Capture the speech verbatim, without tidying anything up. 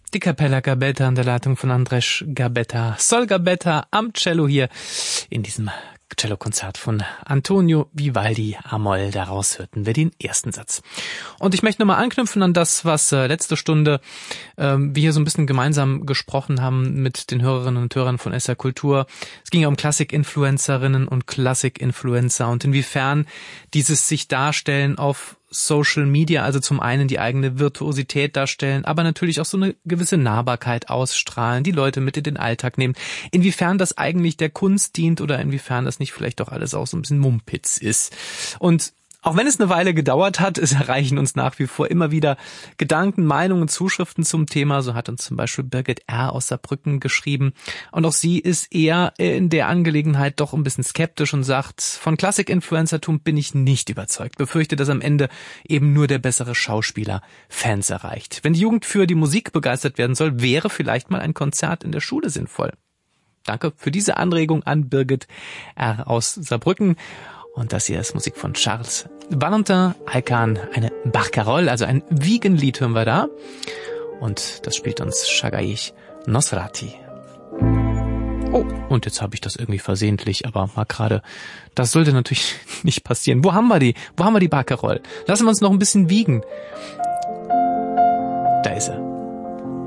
Die Capella Gabetta an der Leitung von Andrzej Gabetta. Sol Gabetta am Cello hier in diesem Cellokonzert von Antonio Vivaldi A-Moll. Daraus hörten wir den ersten Satz. Und ich möchte nochmal anknüpfen an das, was äh, letzte Stunde äh, wir hier so ein bisschen gemeinsam gesprochen haben mit den Hörerinnen und Hörern von S R Kultur. Es ging ja um Klassik-Influencerinnen und Klassik-Influencer und inwiefern dieses sich darstellen auf Social Media, also zum einen die eigene Virtuosität darstellen, aber natürlich auch so eine gewisse Nahbarkeit ausstrahlen, die Leute mit in den Alltag nehmen. Inwiefern das eigentlich der Kunst dient oder inwiefern das nicht vielleicht doch alles auch so ein bisschen Mumpitz ist. Und auch wenn es eine Weile gedauert hat, es erreichen uns nach wie vor immer wieder Gedanken, Meinungen, Zuschriften zum Thema. So hat uns zum Beispiel Birgit R. aus Saarbrücken geschrieben. Und auch sie ist eher in der Angelegenheit doch ein bisschen skeptisch und sagt, von Klassik-Influencertum bin ich nicht überzeugt. Befürchte, dass am Ende eben nur der bessere Schauspieler Fans erreicht. Wenn die Jugend für die Musik begeistert werden soll, wäre vielleicht mal ein Konzert in der Schule sinnvoll. Danke für diese Anregung an Birgit R. aus Saarbrücken. Und das hier ist Musik von Charles Valentin Alkan, eine Barcarolle, also ein Wiegenlied hören wir da. Und das spielt uns Shagaich Nosrati. Oh, und jetzt habe ich das irgendwie versehentlich, aber mal gerade, das sollte natürlich nicht passieren. Wo haben wir die? Wo haben wir die Barcarolle? Lassen wir uns noch ein bisschen wiegen. Da ist er.